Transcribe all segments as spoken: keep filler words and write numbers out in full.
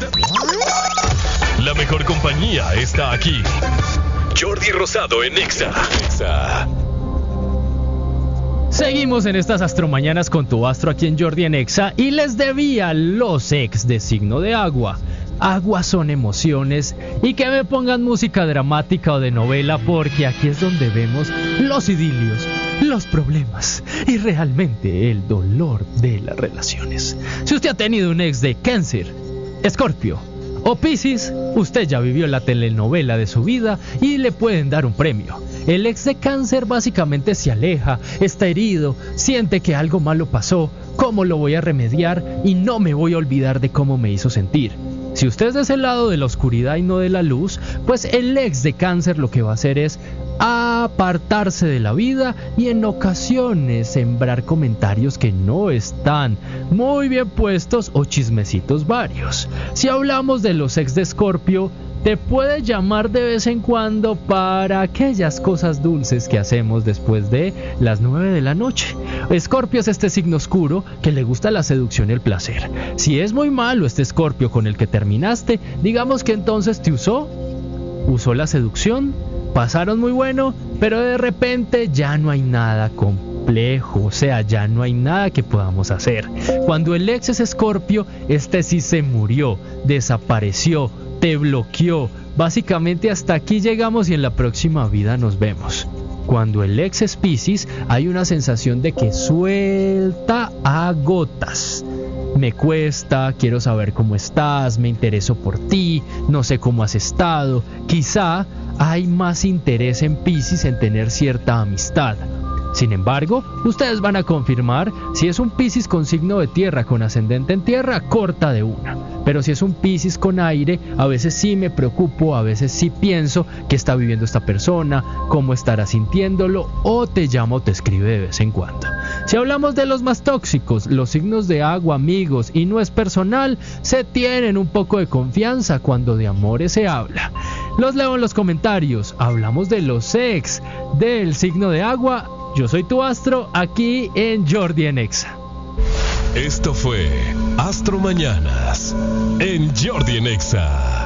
La mejor compañía está aquí. Jordi Rosado en Exa. Exa. Seguimos en estas astromañanas con tu astro aquí en Jordi en Exa y les debía los ex de signo de agua. Agua son emociones y que me pongan música dramática o de novela porque aquí es donde vemos los idilios, los problemas y realmente el dolor de las relaciones. Si usted ha tenido un ex de Cáncer, Escorpio o Piscis, usted ya vivió la telenovela de su vida y le pueden dar un premio. El ex de Cáncer básicamente se aleja, está herido, siente que algo malo pasó, cómo lo voy a remediar y no me voy a olvidar de cómo me hizo sentir. Si usted es de ese lado de la oscuridad y no de la luz, pues el ex de Cáncer lo que va a hacer es apartarse de la vida y en ocasiones sembrar comentarios que no están muy bien puestos o chismecitos varios. Si hablamos de los ex de Escorpio, te puede llamar de vez en cuando para aquellas cosas dulces que hacemos después de las nueve de la noche. Escorpio es este signo oscuro que le gusta la seducción y el placer. Si es muy malo este Escorpio con el que terminaste, digamos que entonces te usó, usó la seducción, pasaron muy bueno, pero de repente ya no hay nada complejo, o sea, ya no hay nada que podamos hacer. Cuando el ex es Escorpio, este sí se murió, desapareció, te bloqueó. Básicamente hasta aquí llegamos y en la próxima vida nos vemos. Cuando el ex es Piscis, hay una sensación de que suelta a gotas. Me cuesta, quiero saber cómo estás, me intereso por ti, no sé cómo has estado. Quizá hay más interés en Piscis en tener cierta amistad. Sin embargo, ustedes van a confirmar si es un Piscis con signo de tierra, con ascendente en tierra, corta de una. Pero si es un Piscis con aire, a veces sí me preocupo, a veces sí pienso qué está viviendo esta persona, cómo estará sintiéndolo, o te llama o te escribe de vez en cuando. Si hablamos de los más tóxicos, los signos de agua, amigos y no es personal, se tienen un poco de confianza cuando de amores se habla. Los leo en los comentarios. Hablamos de los ex del signo de agua. Yo soy tu astro, aquí en Jordi en Exa. Esto fue Astro Mañanas en Jordi en Exa.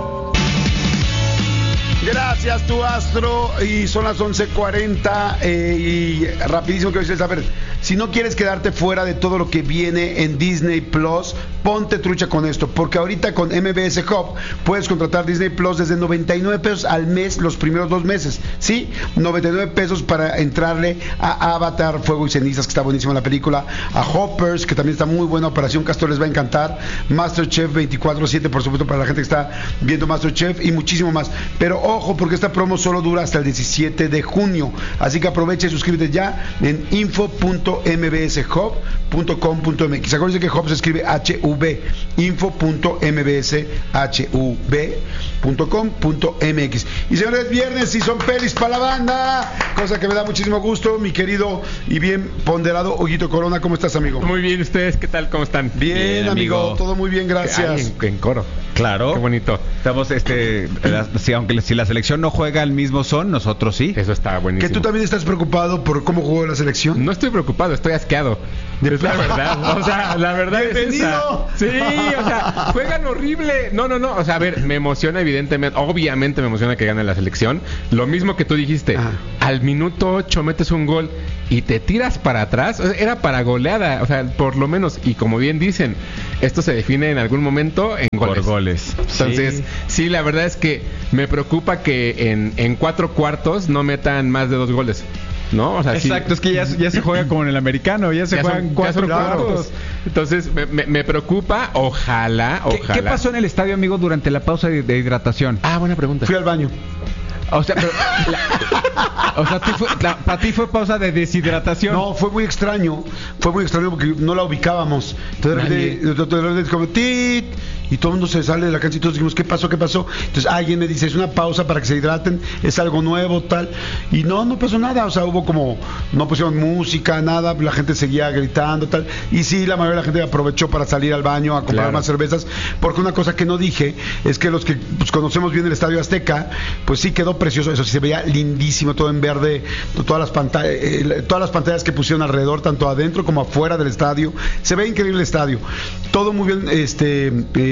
Gracias, tu astro. Y son las once cuarenta. Eh, y rapidísimo quiero decirles, a ver, si no quieres quedarte fuera de todo lo que viene en Disney Plus, ponte trucha con esto, porque ahorita con M B S Hub puedes contratar Disney Plus desde noventa y nueve pesos al mes los primeros dos meses, ¿sí? noventa y nueve pesos para entrarle a Avatar, Fuego y Cenizas, que está buenísima la película, a Hoppers, que también está muy buena, Operación Castor les va a encantar, MasterChef veinticuatro siete, por supuesto, para la gente que está viendo MasterChef y muchísimo más. Pero ojo, porque esta promo solo dura hasta el diecisiete de junio, así que aprovecha y suscríbete ya en info punto m b s hub punto com punto m x. Acuérdense que Hub se escribe H U B, info punto m b s hub punto com punto m x. Y señores, es viernes y son pelis para la banda, cosa que me da muchísimo gusto. Mi querido y bien ponderado Huguito Corona, ¿cómo estás, amigo? Muy bien, ¿ustedes qué tal? ¿Cómo están? Bien, bien amigo. amigo, todo muy bien, gracias. Ay, en, en coro. Claro. Qué bonito. Estamos, este, la, si, aunque si la selección no juega al mismo son, nosotros sí. Eso está buenísimo. ¿Que tú también estás preocupado por cómo jugó la selección? No estoy preocupado, estoy asqueado. Es la verdad. O sea, la verdad es esa. Sí, o sea, juegan horrible. No, no, no. O sea, a ver, me emociona evidentemente. Obviamente me emociona que gane la selección. Lo mismo que tú dijiste. Ajá. Al minuto ocho metes un gol y te tiras para atrás. O sea, era para goleada. O sea, por lo menos. Y como bien dicen, esto se define en algún momento en goles. Por goles. Entonces, sí, sí la verdad es que me preocupa que en, en cuatro cuartos no metan más de dos goles. ¿No? O sea, exacto, sí. Es que ya, ya se juega como en el americano, ya se ya juegan son, cuatro cuartos. Entonces me, me, me preocupa, ojalá, ¿Qué, ojalá. ¿Qué pasó en el estadio, amigo, durante la pausa de, de hidratación? Ah, buena pregunta. Fui al baño. O sea, pero, la, o sea, fue, la, para ti fue pausa de deshidratación. No, fue muy extraño, fue muy extraño porque no la ubicábamos. Entonces de repente como tit y todo el mundo se sale de la cancha y todos dijimos, ¿qué pasó? ¿Qué pasó? Entonces alguien me dice, es una pausa para que se hidraten, es algo nuevo, tal. Y no, no pasó nada, o sea, hubo como, no pusieron música, nada, la gente seguía gritando, tal. Y sí, la mayoría de la gente aprovechó para salir al baño a comprar claro. más cervezas, porque una cosa que no dije es que los que pues, conocemos bien el Estadio Azteca, pues sí quedó precioso, eso sí se veía lindísimo, todo en verde, todas las pantallas, eh, todas las pantallas que pusieron alrededor, tanto adentro como afuera del estadio, se ve increíble el estadio, todo muy bien, este... Eh,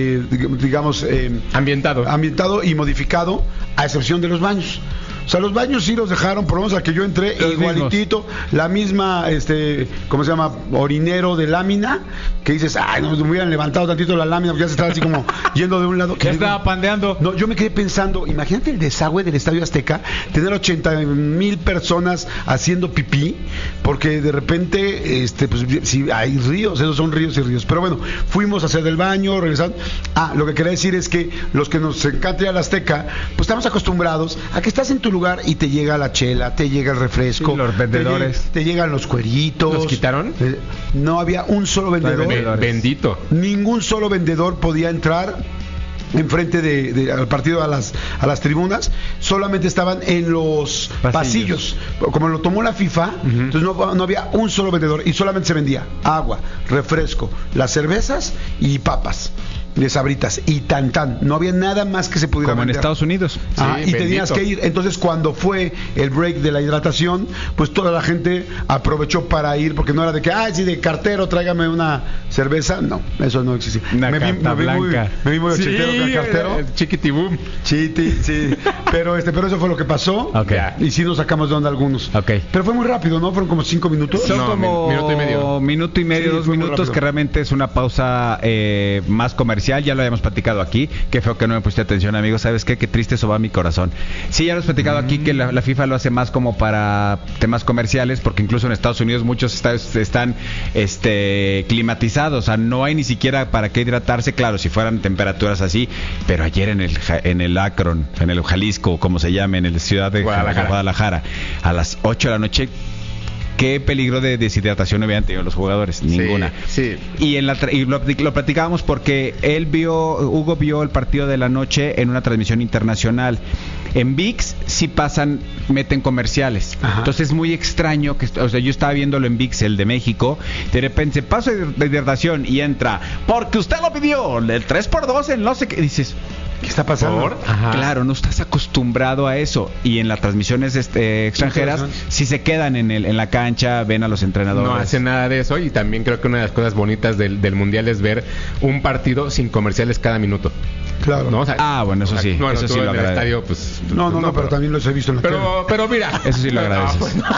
eh, digamos, eh, ambientado. ambientado y modificado, a excepción de los baños. O sea, los baños sí los dejaron, por lo menos al que yo entré, Los igualitito, la misma, este, ¿cómo se llama? Orinero de lámina, que dices, ay, no, me hubieran levantado tantito la lámina, porque ya se estaba así como yendo de un lado. Ya estaba pandeando. No, yo me quedé pensando, imagínate el desagüe del Estadio Azteca, tener ochenta mil personas haciendo pipí, porque de repente, este, pues, si hay ríos, esos son ríos y ríos. Pero bueno, fuimos a hacer del baño, regresando. Ah, lo que quería decir es que los que nos encanta ir al Azteca, pues estamos acostumbrados a que estás en tu lugar y te llega la chela, te llega el refresco, sí, los vendedores, te, te llegan los cueritos. ¿Los quitaron? Eh, no había un solo vendedor. No bendito. Ningún solo vendedor podía entrar enfrente de, de, al partido, a las a las tribunas. Solamente estaban en los pasillos, pasillos. Como lo tomó la FIFA, uh-huh. entonces no, no había un solo vendedor y solamente se vendía agua, refresco, las cervezas y papas de Sabritas y tan tan, no había nada más que se pudiera como vender. En Estados Unidos. Ah, sí, y bendito. Tenías que ir. Entonces, cuando fue el break de la hidratación, pues toda la gente aprovechó para ir, porque no era de que, ay, sí, de cartero, tráigame una cerveza. No, eso no existía. Una me, vi, carta me, vi muy, blanca. me vi muy Sí, ochentero con el cartero. el chiquitibum. Chiti, sí. Pero este, pero eso fue lo que pasó. Okay. Y sí nos sacamos de onda algunos. Okay. Pero fue muy rápido, ¿no? Fueron como cinco minutos. Son No, como minuto y medio. Minuto y medio, Sí, dos fue muy minutos, rápido. que realmente es una pausa eh, más comercial. Ya lo habíamos platicado aquí. Qué feo que no me pusiste atención, amigos. ¿Sabes qué? Qué triste eso va a mi corazón. Sí, ya lo hemos platicado mm. aquí que la, la FIFA lo hace más como para temas comerciales, porque incluso en Estados Unidos muchos estadios están este, climatizados. O sea, no hay ni siquiera para qué hidratarse. Claro, si fueran temperaturas así. Pero ayer en el en el Akron, en el Jalisco, como se llame, en la ciudad de Guadalajara, Guadalajara a las ocho de la noche, ¿qué peligro de deshidratación habían tenido los jugadores? Ninguna. Sí, sí. Y, en la tra- y lo, lo platicábamos porque él vio, Hugo vio el partido de la noche en una transmisión internacional. En V I X sí pasan, meten comerciales. Ajá. Entonces es muy extraño que, o sea, yo estaba viéndolo en V I X, el de México, de repente paso de hidratación y entra, porque usted lo pidió, el tres por dos en no sé qué, dices, ¿qué está pasando? Claro, no estás acostumbrado a eso. Y en las transmisiones este, extranjeras, si se quedan en el en la cancha, ven a los entrenadores. No hacen nada de eso. Y también creo que una de las cosas bonitas del, del Mundial es ver un partido sin comerciales cada minuto. Claro. ¿No? O sea, ah, bueno, eso o sea, sí. Bueno, eso tú sí en lo el agradezco. estadio, pues, No, no, no, no, pero, pero también los he visto en la pero, tele. pero mira. Eso sí lo agradeces. No, pues, no.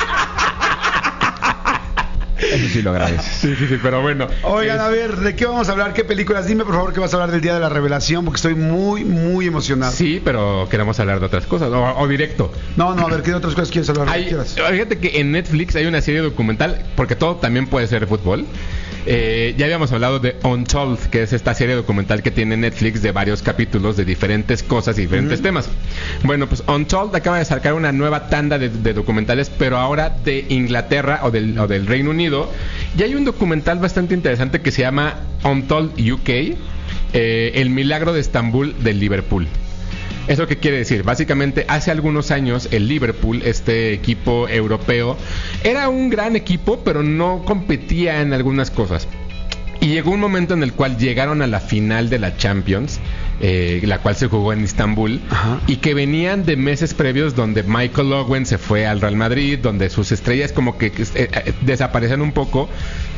Eso sí lo agradeces. Sí, sí, sí, pero bueno. Oigan, es... a ver, ¿de qué vamos a hablar? ¿Qué películas? Dime, por favor, que vas a hablar del Día de la Revelación, porque estoy muy, muy emocionado. Sí, pero queremos hablar de otras cosas, o, o directo. No, no, a ver, ¿qué otras cosas quieres hablar? Hay, fíjate que en Netflix hay una serie documental, porque todo también puede ser de fútbol. Eh, ya habíamos hablado de Untold, que es esta serie documental que tiene Netflix de varios capítulos de diferentes cosas y diferentes uh-huh. temas. Bueno, pues Untold acaba de sacar una nueva tanda de, de documentales, pero ahora de Inglaterra o del, o del Reino Unido. Y hay un documental bastante interesante que se llama Untold U K, eh, El milagro de Estambul del Liverpool. ¿Eso qué quiere decir? Básicamente, hace algunos años el Liverpool, este equipo europeo, era un gran equipo, pero no competía en algunas cosas. Y llegó un momento en el cual llegaron a la final de la Champions, eh, la cual se jugó en Estambul, Ajá. y que venían de meses previos donde Michael Owen se fue al Real Madrid, donde sus estrellas como que eh, eh, desaparecen un poco.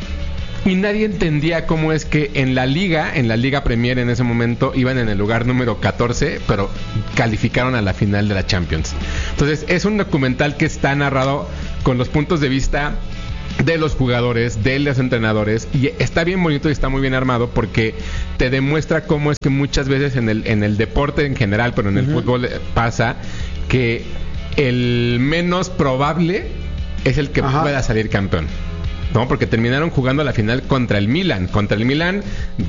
Y nadie entendía cómo es que en la liga, en la Liga Premier en ese momento, iban en el lugar número catorce, pero calificaron a la final de la Champions. Entonces, es un documental que está narrado con los puntos de vista de los jugadores, de los entrenadores, y está bien bonito y está muy bien armado porque te demuestra cómo es que muchas veces en el, en el deporte en general, pero en el uh-huh. fútbol pasa que el menos probable es el que Ajá. pueda salir campeón. No, porque terminaron jugando la final contra el Milan, contra el Milan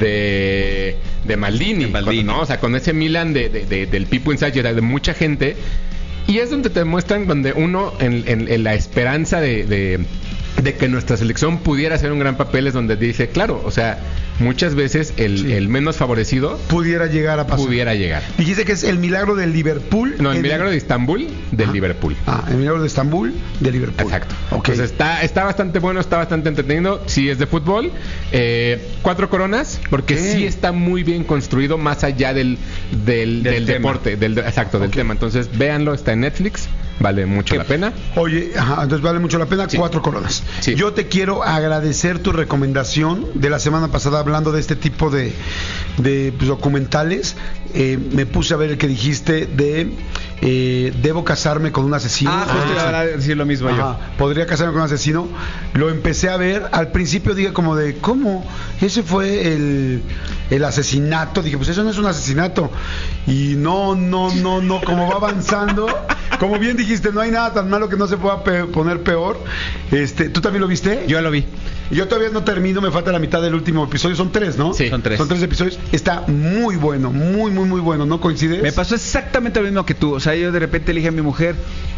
de, de Maldini, de Maldini. Con, ¿no? O sea, con ese Milan de, de, de, del People Inside, de mucha gente. Y es donde te muestran donde uno, en, en, en la esperanza de, de, de que nuestra selección pudiera hacer un gran papel, es donde dice, claro, o sea, muchas veces el, sí. el menos favorecido pudiera llegar a pasar. Pudiera llegar. Dijiste que es el milagro del Liverpool. No, el, el milagro de Estambul del ah. Liverpool. Ah, el milagro de Estambul del Liverpool. Exacto. Okay. Entonces está, está bastante bueno, está bastante entretenido. Sí es de fútbol. Eh, cuatro coronas, porque okay. sí está muy bien construido más allá del, del, del, del deporte. Del, exacto, okay. del tema. Entonces véanlo, está en Netflix. vale mucho ¿Qué? la pena. Oye, ajá, entonces vale mucho la pena, Sí. cuatro coronas. Sí. Yo te quiero agradecer tu recomendación de la semana pasada hablando de este tipo de, de pues, documentales. Eh, me puse a ver el que dijiste de eh, debo casarme con un asesino. Ah, justo iba a decir lo mismo Ajá, yo. podría casarme con un asesino. Lo empecé a ver. Al principio dije como de, ¿cómo? Ese fue el, el asesinato. Dije, pues eso no es un asesinato. Y no, no, no, no. Como va avanzando, como bien dijiste, no hay nada tan malo que no se pueda pe- poner peor. Este, ¿tú también lo viste? Yo lo vi. Yo todavía no termino, me falta la mitad del último episodio. Son tres, ¿no? Sí. Son tres. Son tres episodios. Está muy bueno, muy, muy, muy bueno. ¿No coincides? Me pasó exactamente lo mismo que tú. O sea, yo de repente le dije a mi mujer,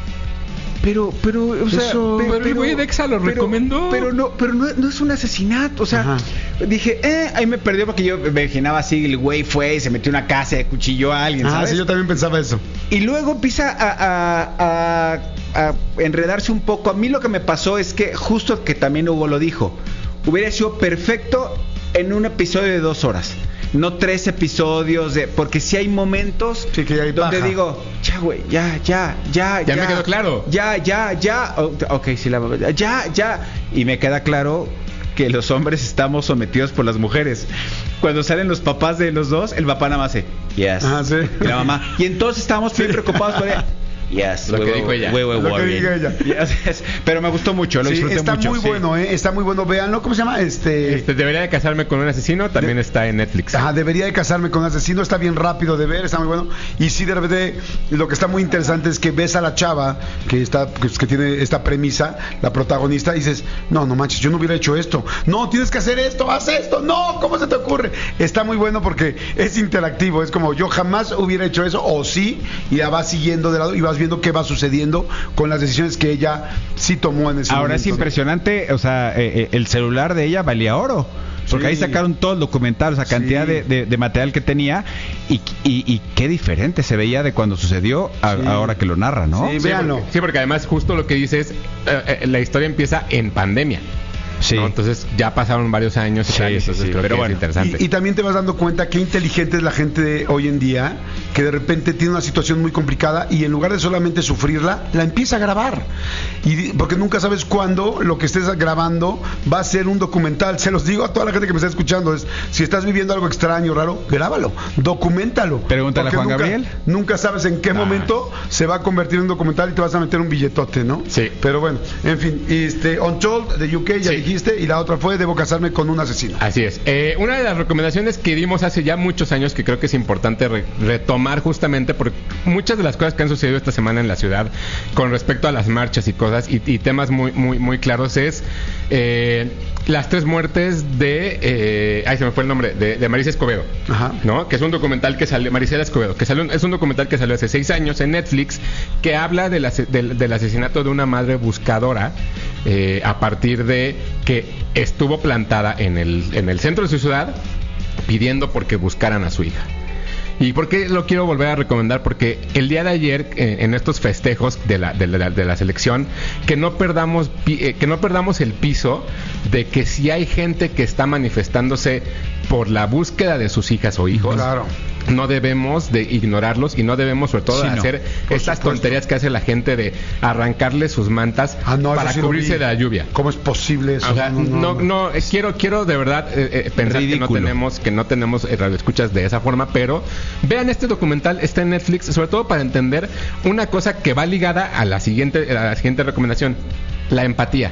pero, pero, o sea, Eso- pe- Pero el güey de Exa lo pero- recomendó. Pero no, pero no, no es un asesinato. O sea, Ajá. dije, eh, ahí me perdió porque yo me imaginaba así, el güey fue y se metió en una casa y cuchilló a alguien, Ah, ¿sabes? sí, yo también pensaba eso. Y luego empieza a, a- a- a enredarse un poco. A mí lo que me pasó es que justo que también Hugo lo dijo, hubiera sido perfecto en un episodio de dos horas. No tres episodios de... Porque si hay momentos Sí, que ya hay donde paja. digo, ya, güey, ya, ya, ya, Ya me quedó claro. Ya, ya, ya. Oh, ok, sí, la... Ya, ya. Y me queda claro que los hombres estamos sometidos por las mujeres. Cuando salen los papás de los dos, el papá nada más hace, yes. Ah, sí. Y la mamá. Y entonces estábamos bien preocupados por ella. Yes, Lo que we- dijo we- ella. we were Lo que worried. diga ella. Yes, pero me gustó mucho, lo Sí, disfruté está mucho. muy Sí. bueno, ¿eh? Está muy bueno. Véanlo. ¿Cómo se llama? Este... Este, debería de casarme con un asesino, también está en Netflix. Ajá, debería de casarme con un asesino, está bien rápido de ver, está muy bueno. Y sí, de repente, lo que está muy interesante es que ves a la chava que está, que, que tiene esta premisa, la protagonista, y dices, no, no manches, yo no hubiera hecho esto. No, tienes que hacer esto, haz esto. No, ¿cómo se te ocurre? Está muy bueno porque es interactivo, es como yo jamás hubiera hecho eso, o sí, y la vas siguiendo de lado y vas viendo qué va sucediendo con las decisiones que ella sí tomó en ese Ahora momento. es impresionante, o sea, eh, eh, el celular de ella valía oro. Porque Sí. ahí sacaron todo el documental, o sea, cantidad Sí. de, de- de material que tenía y, y- y qué diferente se veía de cuando sucedió a Sí. ahora que lo narra, ¿no? Sí, Sí, véanlo. porque, sí, porque además justo lo que dices, eh, eh, la historia empieza en pandemia. Sí. ¿no? Entonces ya pasaron varios años y Sí, tal, sí, entonces sí, creo pero que bueno. es interesante. Y, y también te vas dando cuenta qué inteligente es la gente de hoy en día, que de repente tiene una situación muy complicada y en lugar de solamente sufrirla, la empieza a grabar. Y di- porque nunca sabes cuándo lo que estés grabando va a ser un documental. Se los digo a toda la gente que me está escuchando, es si estás viviendo algo extraño, raro, grábalo, documentalo. Pregúntale a Porque Juan nunca, Gabriel. Nunca sabes en qué Ah. momento se va a convertir en un documental y te vas a meter un billetote, ¿no? Sí. Pero bueno, en fin, este Untold de U K ya Sí. dijiste, y la otra fue Debo casarme con un asesino. Así es. Eh, una de las recomendaciones que dimos hace ya muchos años, que creo que es importante re- retomar justamente por muchas de las cosas que han sucedido esta semana en la ciudad con respecto a las marchas y cosas y, y temas muy muy muy claros es eh, las tres muertes de eh, ay se me fue el nombre de, de Marisa Escobedo. Ajá. ¿No? Que es un documental que salió, Marisela Escobedo, que salió, es un documental que salió hace seis años en Netflix, que habla del, ase- del, del asesinato de una madre buscadora eh, a partir de que estuvo plantada en el, en el centro de su ciudad pidiendo porque buscaran a su hija. ¿Y por qué lo quiero volver a recomendar? Porque el día de ayer, eh, en estos festejos de la, de la, de la selección, que no perdamos pi- eh, que no perdamos el piso de que si hay gente que está manifestándose por la búsqueda de sus hijas o hijos, Claro. no debemos de ignorarlos y no debemos sobre todo Sí, de no. hacer Por estas supuesto. tonterías que hace la gente de arrancarle sus mantas Ah, no, eso para sí lo cubrirse vi. de la lluvia. ¿Cómo es posible eso? O sea, no, no, eh, quiero, quiero de verdad eh, eh, pensar Ridículo. que no tenemos, que no tenemos eh, radioescuchas de esa forma, pero vean este documental, está en Netflix, sobre todo para entender una cosa que va ligada a la siguiente, a la siguiente recomendación, la empatía.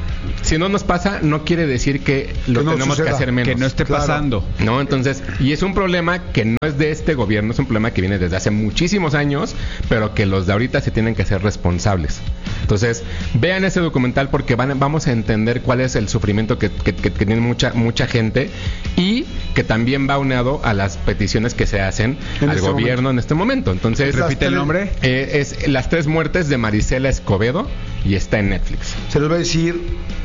Si no nos pasa, no quiere decir que lo Que no tenemos que suceda, hacer menos. Que no esté Claro. pasando. No, entonces, y es un problema que no es de este gobierno, es un problema que viene desde hace muchísimos años, pero que los de ahorita se tienen que hacer responsables. Entonces, vean ese documental porque van, vamos a entender cuál es el sufrimiento que, que, que tiene mucha mucha gente y que también va unado a las peticiones que se hacen En al este gobierno momento. en este momento. Entonces, Las Repite el tres- nombre. eh, es Las tres muertes de Marisela Escobedo y está en Netflix. Se los voy a decir,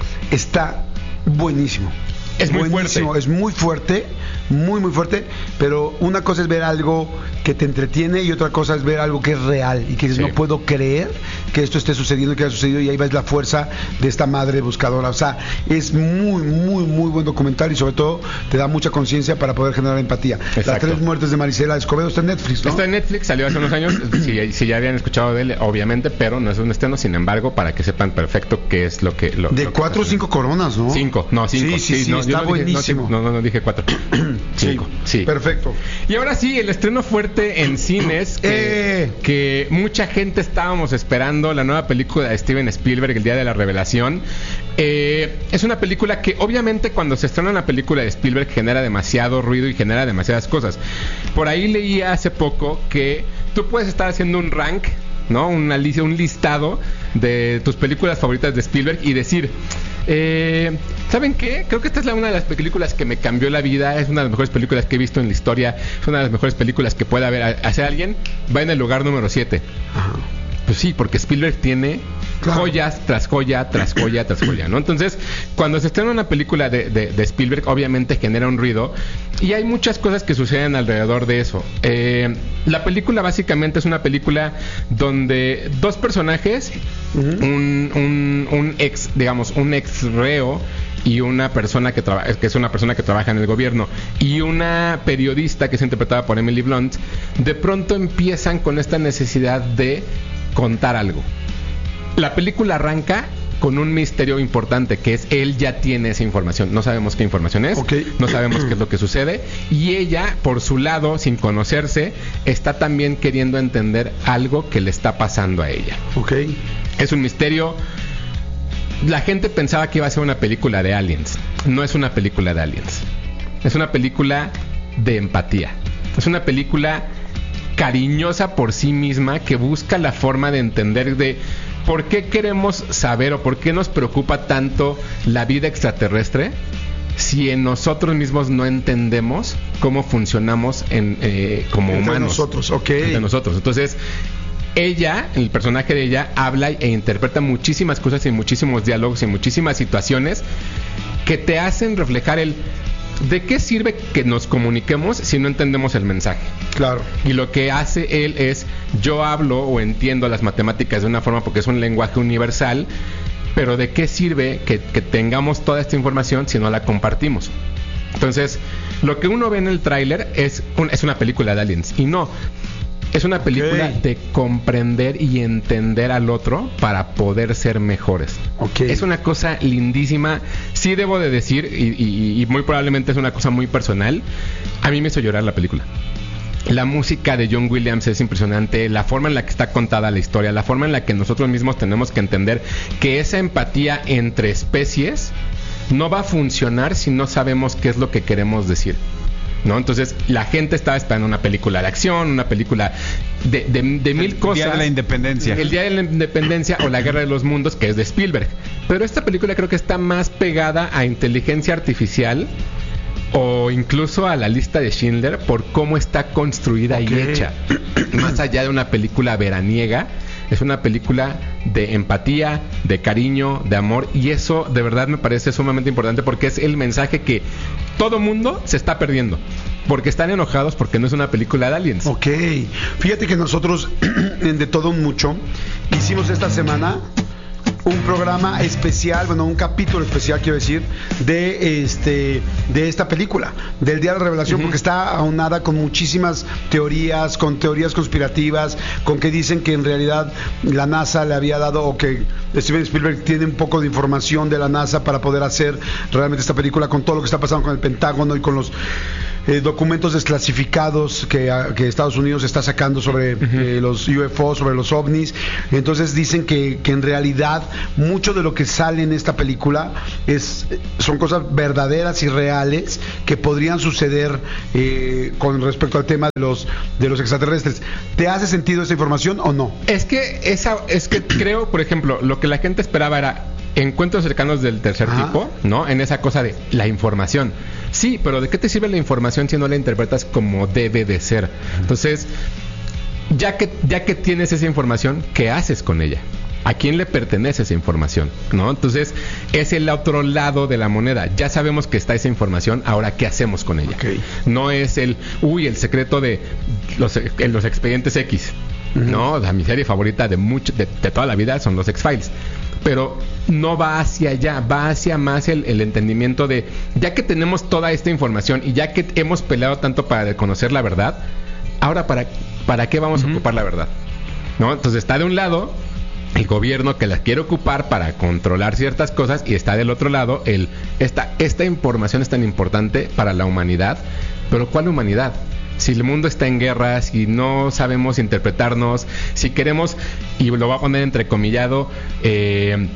está buenísimo. Es muy Buenísimo, fuerte. es muy fuerte, muy muy fuerte, pero una cosa es ver algo que te entretiene y otra cosa es ver algo que es real y que dices, Sí. no puedo creer que esto esté sucediendo, que haya sucedido, y ahí ves la fuerza de esta madre buscadora. O sea, es muy, muy, muy buen documental y sobre todo te da mucha conciencia para poder generar empatía. Exacto. Las tres muertes de Marisela Escobedo está en Netflix, ¿no? Está en Netflix, salió hace unos años, si, si ya habían escuchado de él, obviamente, pero no es un estreno, sin embargo, para que sepan perfecto qué es lo que... Lo, de lo cuatro o cinco coronas, ¿no? Cinco, no, cinco. Sí, sí, sí, no, está no buenísimo. Dije, no, no, no, dije cuatro. Cinco, sí. sí. Perfecto. Y ahora sí, el estreno fuerte en cines que, eh. que mucha gente estábamos esperando, la nueva película de Steven Spielberg, El Día de la Revelación. Eh, es una película que obviamente cuando se estrena una película de Spielberg genera demasiado ruido y genera demasiadas cosas. Por ahí leí hace poco que tú puedes estar haciendo un rank, ¿no? Una lista, un listado de tus películas favoritas de Spielberg y decir, eh, ¿saben qué? Creo que esta es la, una de las películas que me cambió la vida, es una de las mejores películas que he visto en la historia, es una de las mejores películas que pueda haber hacer alguien, va en el lugar número siete. Ajá. Pues sí, porque Spielberg tiene claro. joyas tras joya, tras joya, tras joya, ¿no? Entonces, cuando se estrena una película de, de, de Spielberg, obviamente genera un ruido y hay muchas cosas que suceden alrededor de eso. Eh, la película básicamente es una película donde dos personajes, uh-huh. un, un, un ex, digamos, un ex reo y una persona que trabaja, que es una persona que trabaja en el gobierno, y una periodista que es interpretada por Emily Blunt, de pronto empiezan con esta necesidad de contar algo. La película arranca con un misterio importante, que es él ya tiene esa información. No sabemos qué información es, okay. no sabemos qué es lo que sucede, y ella, por su lado, sin conocerse, está también queriendo entender algo que le está pasando a ella. Okay. Es un misterio. La gente pensaba que iba a ser una película de aliens. No es una película de aliens. Es una película de empatía. Es una película cariñosa por sí misma, que busca la forma de entender de por qué queremos saber o por qué nos preocupa tanto la vida extraterrestre si en nosotros mismos no entendemos cómo funcionamos en, eh, como entre humanos. Nosotros, okay. Entre nosotros. Entonces, ella, el personaje de ella, habla e interpreta muchísimas cosas y muchísimos diálogos y muchísimas situaciones que te hacen reflejar el ¿de qué sirve que nos comuniquemos si no entendemos el mensaje? Claro. Y lo que hace él es, yo hablo o entiendo las matemáticas de una forma porque es un lenguaje universal, pero ¿de qué sirve que, que tengamos toda esta información si no la compartimos? Entonces, lo que uno ve en el tráiler es, un, es una película de aliens, y no. Es una película okay. de comprender y entender al otro para poder ser mejores. Okay. Es una cosa lindísima. Sí debo de decir, y, y, y muy probablemente es una cosa muy personal, a mí me hizo llorar la película. La música de John Williams es impresionante, la forma en la que está contada la historia, la forma en la que nosotros mismos tenemos que entender que esa empatía entre especies no va a funcionar si no sabemos qué es lo que queremos decir, ¿no? Entonces la gente estaba esperando una película de acción, una película de, de, de mil cosas. El Día de la Independencia. El Día de la Independencia o La Guerra de los Mundos, que es de Spielberg. Pero esta película creo que está más pegada a inteligencia artificial o incluso a La Lista de Schindler por cómo está construida okay. y hecha. Más allá de una película veraniega, es una película de empatía, de cariño, de amor, y eso de verdad me parece sumamente importante porque es el mensaje que todo mundo se está perdiendo, porque están enojados porque no es una película de aliens. Ok, fíjate que nosotros en De Todo Un Mucho hicimos esta semana un programa especial, bueno, un capítulo especial, quiero decir, de este de esta película, del Día de la Revelación, uh-huh. porque está aunada con muchísimas teorías, con teorías conspirativas, con que dicen que en realidad la NASA le había dado, o que Steven Spielberg tiene un poco de información de la NASA para poder hacer realmente esta película, con todo lo que está pasando con el Pentágono y con los eh, documentos desclasificados que, a, que Estados Unidos está sacando sobre uh-huh. eh, los U F O, sobre los ovnis. Entonces dicen que, que en realidad mucho de lo que sale en esta película es son cosas verdaderas y reales que podrían suceder eh, con respecto al tema de los de los extraterrestres. ¿Te hace sentido esa información o no? Es que esa es que creo, por ejemplo, lo que la gente esperaba era encuentros cercanos del tercer Ajá. tipo, ¿no? En esa cosa de la información. Sí, pero ¿de qué te sirve la información si no la interpretas como debe de ser? Entonces, ya que ya que tienes esa información, ¿qué haces con ella? ¿A quién le pertenece esa información? ¿No? Entonces, es el otro lado de la moneda. Ya sabemos que está esa información, ahora ¿qué hacemos con ella? Okay. No es el, uy, el secreto de los, los expedientes X. ¿no? La mi serie favorita de mucho, de, de toda la vida son los X-Files. Pero no va hacia allá, va hacia más el, el entendimiento de, ya que tenemos toda esta información y ya que hemos peleado tanto para conocer la verdad, ahora para, ¿para qué vamos uh-huh. a ocupar la verdad? ¿No? Entonces está de un lado el gobierno que las quiere ocupar para controlar ciertas cosas y está del otro lado el esta, esta información es tan importante para la humanidad, pero ¿cuál humanidad? Si el mundo está en guerra, si no sabemos interpretarnos, si queremos, y lo voy a poner entrecomillado, eh,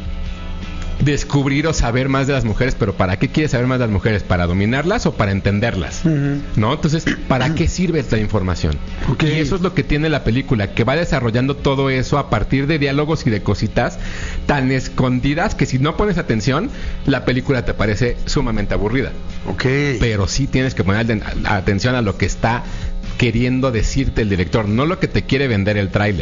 descubrir o saber más de las mujeres, pero ¿para qué quieres saber más de las mujeres? ¿Para dominarlas o para entenderlas? Uh-huh. ¿No? Entonces, ¿para qué sirve esta información? Okay. Y eso es lo que tiene la película, que va desarrollando todo eso a partir de diálogos y de cositas tan escondidas que si no pones atención, la película te parece sumamente aburrida. Okay. Pero sí tienes que poner atención a lo que está queriendo decirte el director, no lo que te quiere vender el tráiler.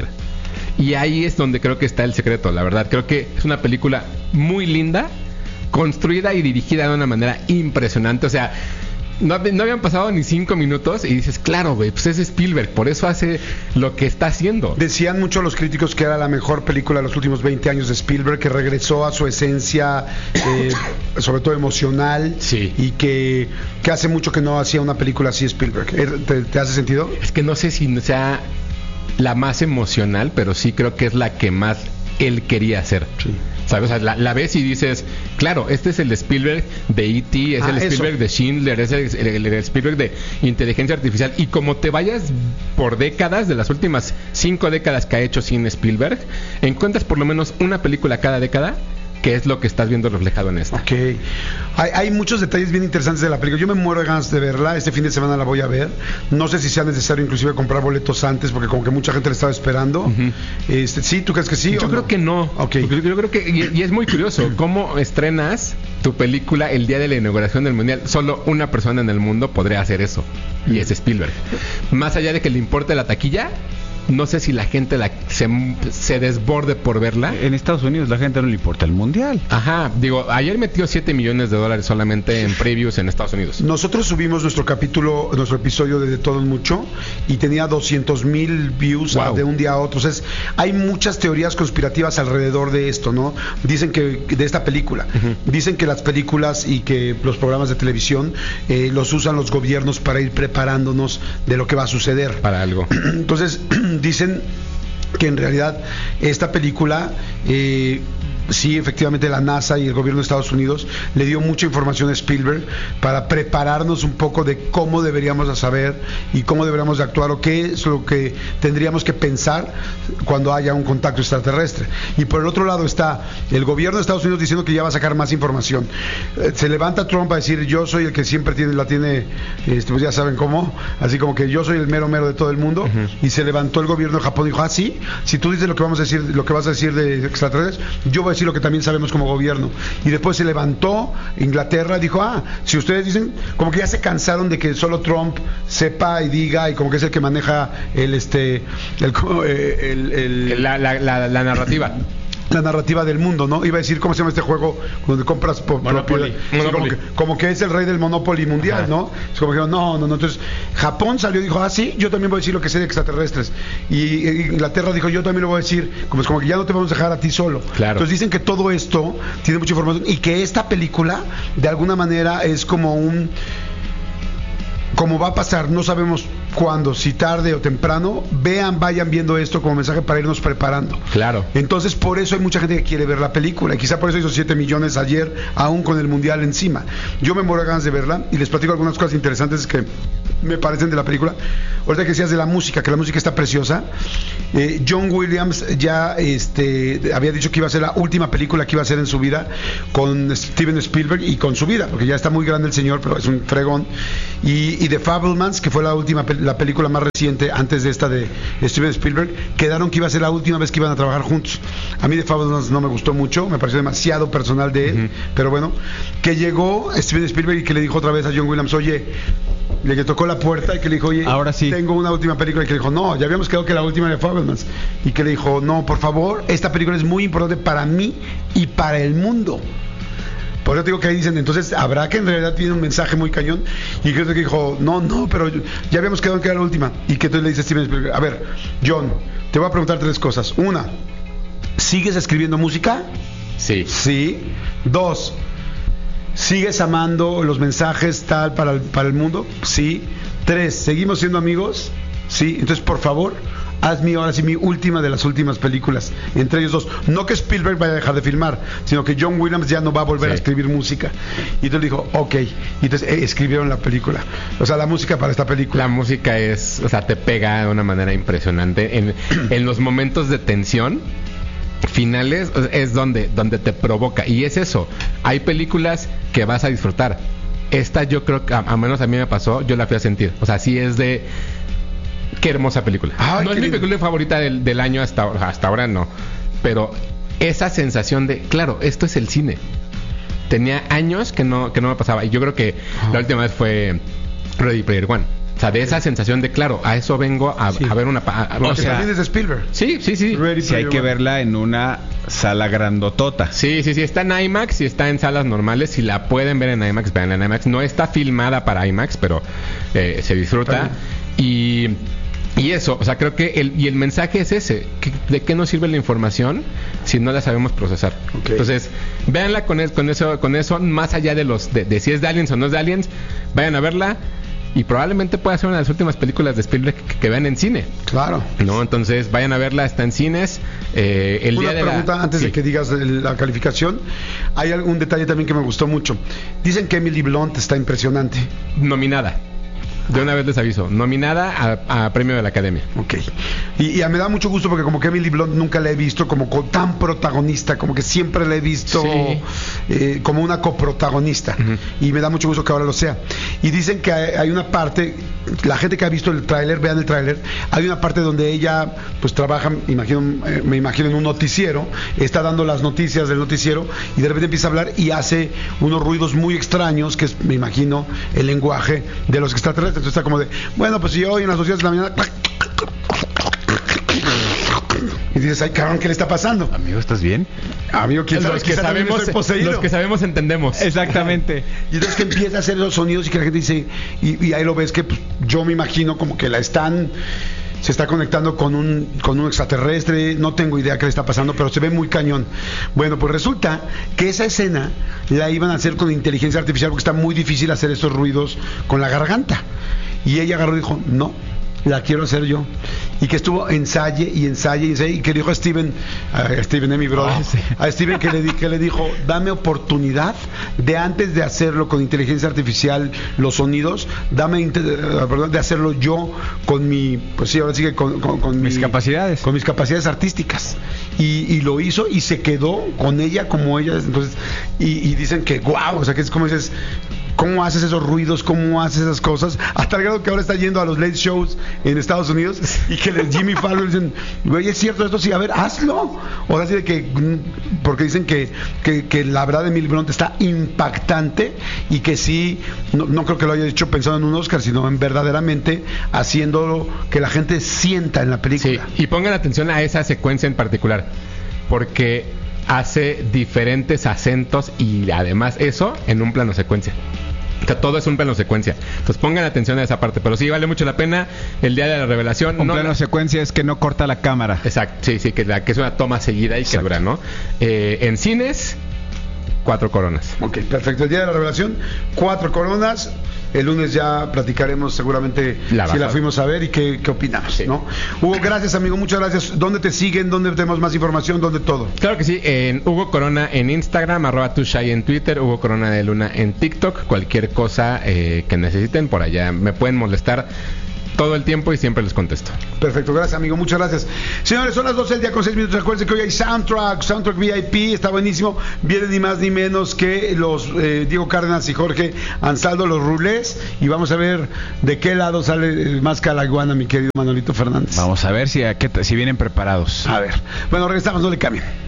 Y ahí es donde creo que está el secreto, la verdad. Creo que es una película muy linda, construida y dirigida de una manera impresionante. O sea, no, no habían pasado ni cinco minutos y dices, claro, güey, pues es Spielberg, por eso hace lo que está haciendo. Decían mucho los críticos que era la mejor película de los últimos veinte años de Spielberg, que regresó a su esencia, eh, sobre todo emocional, sí. y que, que hace mucho que no hacía una película así Spielberg. ¿Te, te hace sentido? Es que no sé si sea la más emocional, pero sí creo que es la que más él quería hacer. Sí. ¿Sabes? O sea, la, la ves y dices, claro, este es el Spielberg de E T, es ah, el Spielberg eso. de Schindler, es el, el, el Spielberg de inteligencia artificial. Y como te vayas por décadas, de las últimas cinco décadas que ha hecho cine Spielberg, encuentras por lo menos una película cada década que es lo que estás viendo reflejado en esta. Ok. Hay, hay muchos detalles bien interesantes de la película. Yo me muero de ganas de verla. Este fin de semana la voy a ver. No sé si sea necesario inclusive comprar boletos antes, porque como que mucha gente le estaba esperando. Uh-huh. Este, ¿sí? ¿Tú crees que sí? Yo creo no? que no. Okay. Yo, yo creo que, y, y es muy curioso, ¿cómo estrenas tu película el día de la inauguración del Mundial? Solo una persona en el mundo podría hacer eso, y es Spielberg. Más allá de que le importe la taquilla, no sé si la gente la, se, se desborde por verla. En Estados Unidos la gente no le importa el mundial. Ajá, digo, ayer metió siete millones de dólares solamente en previews en Estados Unidos. Nosotros subimos nuestro capítulo, nuestro episodio de De Todo en Mucho, y tenía doscientos mil views. Wow. De un día a otro. O sea, es, hay muchas teorías conspirativas alrededor de esto, ¿no? Dicen que, de esta película, uh-huh. dicen que las películas y que los programas de televisión eh, los usan los gobiernos para ir preparándonos de lo que va a suceder. Para algo. Entonces, dicen que en realidad esta película eh, sí, efectivamente la NASA y el gobierno de Estados Unidos le dio mucha información a Spielberg para prepararnos un poco de cómo deberíamos de saber y cómo deberíamos de actuar o qué es lo que tendríamos que pensar cuando haya un contacto extraterrestre. Y por el otro lado está el gobierno de Estados Unidos diciendo que ya va a sacar más información. Eh, se levanta Trump a decir, yo soy el que siempre tiene, la tiene, este, pues ya saben cómo, así como que yo soy el mero mero de todo el mundo. Uh-huh. Y se levantó el gobierno de Japón y dijo, ah, sí, si tú dices lo que vamos a decir, lo que vas a decir de extraterrestres, yo voy a decir lo que también sabemos como gobierno. Y después se levantó Inglaterra, dijo, ah, si ustedes dicen, como que ya se cansaron de que solo Trump sepa y diga, y como que es el que maneja el este el, el, el la, la, la, la narrativa. La narrativa del mundo, ¿no? Iba a decir, ¿cómo se llama este juego? Donde compras por Monopoly. Sí, Monopoly. Como, que, como que es el rey del Monopoly mundial. Ajá. ¿No? Es como que no, no, no. Entonces, Japón salió y dijo, ah, sí, yo también voy a decir lo que sé de extraterrestres. Y Inglaterra dijo, yo también lo voy a decir. Como es como que ya no te vamos a dejar a ti solo. Claro. Entonces dicen que todo esto tiene mucha información y que esta película, de alguna manera, es como un... como va a pasar, no sabemos cuándo, si tarde o temprano, vean, vayan viendo esto como mensaje para irnos preparando. Claro. Entonces, por eso hay mucha gente que quiere ver la película, y quizá por eso hizo siete millones ayer, aún con el Mundial encima. Yo me muero de ganas de verla, y les platico algunas cosas interesantes que me parecen de la película. Ahorita que decías de la música, que la música está preciosa, eh, John Williams ya este, había dicho que iba a ser la última película que iba a hacer en su vida con Steven Spielberg y con su vida, porque ya está muy grande el señor, pero es un fregón. Y, y The Fabelmans, que fue la última la película más reciente antes de esta de Steven Spielberg, quedaron que iba a ser la última vez que iban a trabajar juntos. A mí The Fabelmans no me gustó mucho, me pareció demasiado personal de él, uh-huh. pero bueno, que llegó Steven Spielberg y que le dijo otra vez a John Williams, oye, le que tocó la puerta y que le dijo, oye, ahora sí tengo una última película, y que le dijo, no, ya habíamos quedado que la última era Fabelmans, y que le dijo, no, por favor, esta película es muy importante para mí y para el mundo. Por eso digo que ahí dicen, entonces habrá que en realidad tiene un mensaje muy cañón. Y creo que dijo, no, no, pero ya habíamos quedado en que era la última. Y que entonces le dice Steven Spielberg, a ver, John, te voy a preguntar tres cosas. Una, ¿sigues escribiendo música? Sí. Sí. Dos, ¿sigues amando los mensajes tal para el, para el mundo? Sí. Tres, ¿seguimos siendo amigos? Sí. Entonces, por favor, hazme ahora sí mi última de las últimas películas, entre ellos dos. No que Spielberg vaya a dejar de filmar, sino que John Williams ya no va a volver sí. a escribir música. Y entonces dijo, ok. Y entonces eh, escribieron la película. O sea, la música para esta película. La música es, o sea, te pega de una manera impresionante. En, en los momentos de tensión finales es donde, donde te provoca. Y es eso. Hay películas que vas a disfrutar. Esta yo creo que, a, a menos a mí me pasó, yo la fui a sentir. O sea, sí es de... Qué hermosa película. Ay, no es mi película favorita del, del año hasta, hasta ahora, no. Pero esa sensación de, claro, esto es el cine. Tenía años que no, que no me pasaba. Y yo creo que oh. la última vez fue Ready Player One. O sea, de esa sensación de, claro, a eso vengo a, sí. a ver una... A, a, o sea, también es de Spielberg. Sí, sí, sí. Sí, hay que verla en una sala grandotota. Sí, sí, sí. Está en IMAX y está en salas normales. Si la pueden ver en IMAX, vean en IMAX. No está filmada para IMAX, pero eh, se disfruta. Y... Y eso, o sea, creo que el, y el mensaje es ese, que, ¿de qué nos sirve la información si no la sabemos procesar? Okay. Entonces, véanla con, el, con eso, con eso, más allá de los de, de si es de Aliens o no es de Aliens, vayan a verla y probablemente pueda ser una de las últimas películas de Spielberg que, que vean en cine. Claro. No, entonces vayan a verla, está en cines. Eh, el una día de pregunta la... antes sí. de que digas la calificación. Hay algún detalle también que me gustó mucho. Dicen que Emily Blunt está impresionante. Nominada. De una vez les aviso, nominada a, a premio de la Academia. Ok. Y, y me da mucho gusto porque como que Emily Blunt nunca la he visto como co- tan protagonista, como que siempre la he visto sí. eh, como una coprotagonista. Uh-huh. Y me da mucho gusto que ahora lo sea. Y dicen que hay, hay una parte, la gente que ha visto el tráiler, vean el tráiler, hay una parte donde ella pues trabaja, imagino, eh, me imagino en un noticiero, está dando las noticias del noticiero y de repente empieza a hablar y hace unos ruidos muy extraños, que es, me imagino, el lenguaje de los extraterrestres. Entonces está como de, bueno, pues si hoy en las noticias de la mañana y dices, ay cabrón, ¿qué le está pasando? Amigo, ¿estás bien? Amigo, ¿quién sabe? Los que sabemos, los que sabemos entendemos. Exactamente. Y entonces que empieza a hacer los sonidos y que la gente dice, y, y ahí lo ves que pues, yo me imagino como que la están, se está conectando con un, con un extraterrestre, no tengo idea qué le está pasando, pero se ve muy cañón. Bueno, pues resulta que esa escena la iban a hacer con inteligencia artificial porque está muy difícil hacer esos ruidos con la garganta. Y ella agarró y dijo, no, la quiero hacer yo. Y que estuvo ensaye y ensaye y ensaye, y que le dijo a Steven, a Steven, eh, mi brother, oh, sí. a Steven que le, que le dijo, dame oportunidad de antes de hacerlo con inteligencia artificial, los sonidos, dame inter- de hacerlo yo con mi, pues sí, ahora sí que con, con, con mis mi, capacidades. Con mis capacidades artísticas. Y, y lo hizo y se quedó con ella como ella. Entonces, y, y dicen que, guau, o sea, que es como dices, ¿cómo haces esos ruidos? ¿Cómo haces esas cosas? Hasta el grado que ahora está yendo a los late shows en Estados Unidos y que les Jimmy Fallon dicen, güey, ¿es cierto esto? Sí, a ver, hazlo. O así de que, porque dicen que, que, que la verdad de Emily Blunt está impactante y que sí, no, no creo que lo haya hecho pensando en un Oscar, sino en verdaderamente haciéndolo que la gente sienta en la película. Sí, y pongan atención a esa secuencia en particular, porque hace diferentes acentos y además eso en un plano secuencia. O sea, todo es un plano secuencia. Entonces pongan atención a esa parte. Pero sí, vale mucho la pena el día de la revelación. Un no plano la... secuencia es que no corta la cámara. Exacto, sí, sí, que, la, que es una toma seguida y Exacto. que dura, ¿no? Eh, en cines, cuatro coronas. Ok, perfecto. El día de la revelación, cuatro coronas. El lunes ya platicaremos seguramente la si la fuimos a ver y qué, qué opinamos, sí. ¿no? Hugo, gracias, amigo, muchas gracias. ¿Dónde te siguen? ¿Dónde tenemos más información? ¿Dónde todo? Claro que sí, en Hugo Corona en Instagram, arroba tushai en Twitter, Hugo Corona de Luna en TikTok. Cualquier cosa eh, que necesiten por allá me pueden molestar todo el tiempo y siempre les contesto. Perfecto, gracias, amigo, muchas gracias. Señores, son las doce del día con seis minutos. Acuérdense que hoy hay Soundtrack, Soundtrack V I P, está buenísimo. Vienen ni más ni menos que los eh, Diego Cárdenas y Jorge Ansaldo, los Rulés, y vamos a ver de qué lado sale más calaguana, mi querido Manolito Fernández. Vamos a ver si, a qué, si vienen preparados. A ver. Bueno, regresamos, no le cambien.